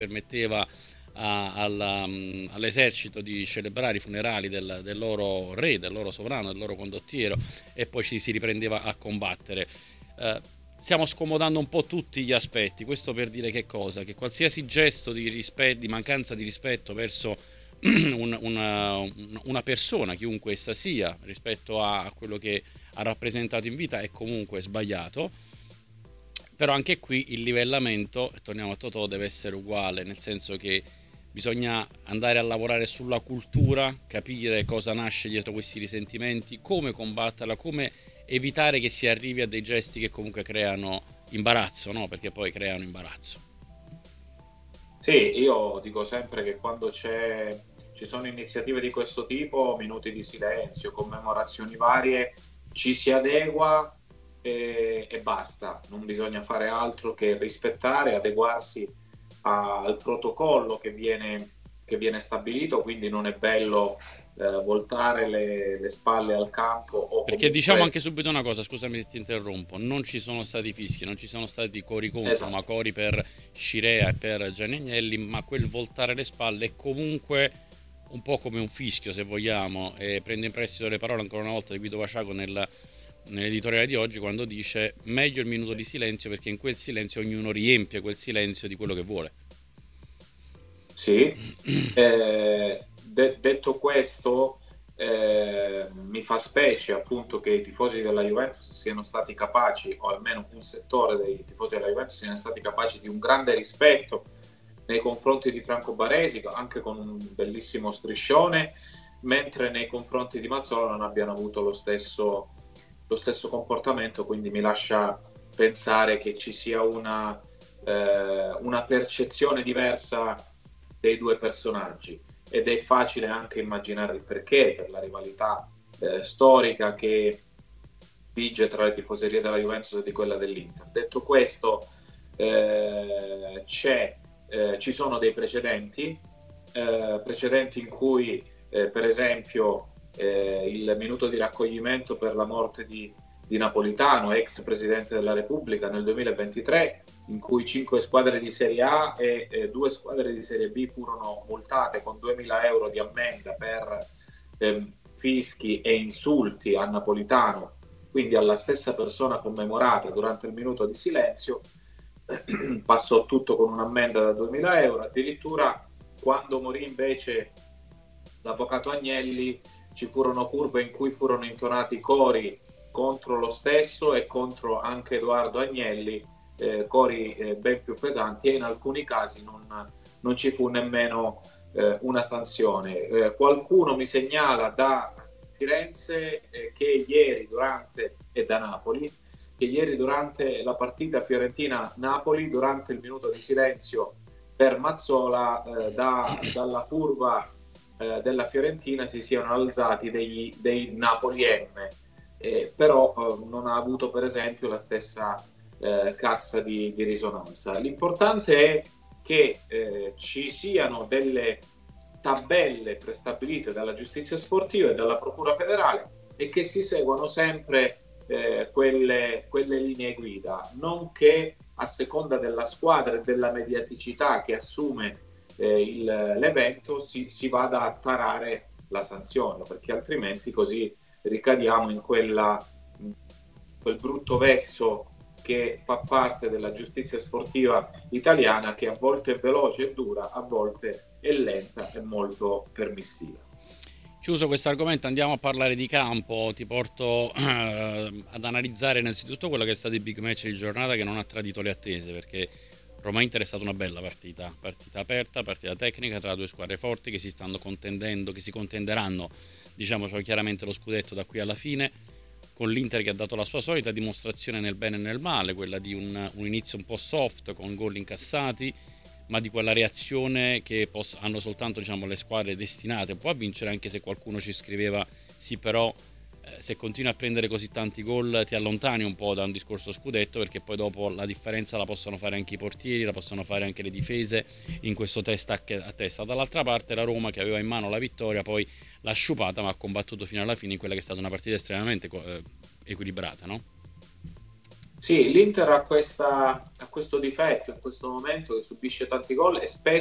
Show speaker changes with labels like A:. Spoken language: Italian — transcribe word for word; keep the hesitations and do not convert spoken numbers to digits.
A: permetteva a, alla, all'esercito di celebrare i funerali del, del loro re, del loro sovrano, del loro condottiero, e poi ci si riprendeva a combattere. Eh, stiamo scomodando un po' tutti gli aspetti, questo per dire che cosa? Che qualsiasi gesto di, rispetto, di mancanza di rispetto verso un, una, una persona, chiunque essa sia, rispetto a quello che ha rappresentato in vita, è comunque sbagliato. Però anche qui il livellamento, torniamo a Totò, deve essere uguale, nel senso che bisogna andare a lavorare sulla cultura, capire cosa nasce dietro questi risentimenti, come combatterla, come evitare che si arrivi a dei gesti che comunque creano imbarazzo, no? Perché poi creano imbarazzo.
B: Sì, io dico sempre che quando c'è, ci sono iniziative di questo tipo, minuti di silenzio, commemorazioni varie, ci si adegua e, e basta, non bisogna fare altro che rispettare, adeguarsi a- al protocollo che viene, che viene stabilito, quindi non è bello eh, voltare le, le spalle al campo o
A: Perché diciamo anche
B: comunque...
A: subito una cosa, scusami se ti interrompo, non ci sono stati fischi, non ci sono stati cori contro, ma
B: Esatto.
A: cori per Scirea e per Gianni Agnelli, ma quel voltare le spalle è comunque un po' come un fischio, se vogliamo, e prendo in prestito le parole ancora una volta di Guido Vaciaco nel, nell'editoriale di oggi, quando dice meglio il minuto di silenzio, perché in quel silenzio ognuno riempie quel silenzio di quello che vuole.
B: Sì, eh, de- detto questo, eh, mi fa specie appunto che i tifosi della Juventus siano stati capaci, o almeno un settore dei tifosi della Juventus siano stati capaci di un grande rispetto nei confronti di Franco Baresi, anche con un bellissimo striscione, mentre nei confronti di Mazzola non abbiano avuto lo stesso, lo stesso comportamento, quindi mi lascia pensare che ci sia una, eh, una percezione diversa dei due personaggi, ed è facile anche immaginare il perché, per la rivalità eh, storica che vige tra le tifoserie della Juventus e di quella dell'Inter. Detto questo, eh, c'è, eh, ci sono dei precedenti, eh, precedenti in cui eh, per esempio eh, il minuto di raccoglimento per la morte di, di Napolitano, ex Presidente della Repubblica, nel duemilaventitré, in cui cinque squadre di Serie A e eh, due squadre di Serie B furono multate con duemila euro di ammenda per eh, fischi e insulti a Napolitano, quindi alla stessa persona commemorata durante il minuto di silenzio. Passò tutto con un'ammenda da duemila euro. Addirittura quando morì invece l'avvocato Agnelli ci furono curve in cui furono intonati cori contro lo stesso e contro anche Edoardo Agnelli, eh, cori eh, ben più pesanti, e in alcuni casi non, non ci fu nemmeno eh, una sanzione. Eh, qualcuno mi segnala da Firenze eh, che ieri durante, e da Napoli, che ieri durante la partita Fiorentina-Napoli, durante il minuto di silenzio per Mazzola, eh, da, dalla curva eh, della Fiorentina si siano alzati degli, dei Napoli M, eh, però eh, non ha avuto per esempio la stessa eh, cassa di, di risonanza. L'importante è che eh, ci siano delle tabelle prestabilite dalla giustizia sportiva e dalla Procura federale e che si seguano sempre eh, quelle, quelle linee guida, non che a seconda della squadra e della mediaticità che assume eh, il, l'evento si, si vada a tarare la sanzione, perché altrimenti così ricadiamo in quella, in quel brutto vezzo che fa parte della giustizia sportiva italiana, che a volte è veloce e dura, a volte è lenta e molto permissiva.
A: Chiuso questo argomento, andiamo a parlare di campo. Ti porto eh, ad analizzare innanzitutto quello che è stato il big match di giornata, che non ha tradito le attese, perché Roma-Inter è stata una bella partita, partita aperta, partita tecnica tra due squadre forti che si stanno contendendo, che si contenderanno, diciamocelo chiaramente, lo scudetto da qui alla fine, con l'Inter che ha dato la sua solita dimostrazione nel bene e nel male, quella di un, un inizio un po' soft con gol incassati, ma di quella reazione che poss- hanno soltanto, diciamo, le squadre destinate un po' a vincere, anche se qualcuno ci scriveva sì, però eh, se continui a prendere così tanti gol ti allontani un po' da un discorso scudetto, perché poi dopo la differenza la possono fare anche i portieri, la possono fare anche le difese in questo testa a testa. Dall'altra parte la Roma, che aveva in mano la vittoria, poi l'ha sciupata, ma ha combattuto fino alla fine in quella che è stata una partita estremamente eh, equilibrata, no?
B: Sì, l'Inter ha, questa, ha questo difetto in questo momento che subisce tanti gol e spesso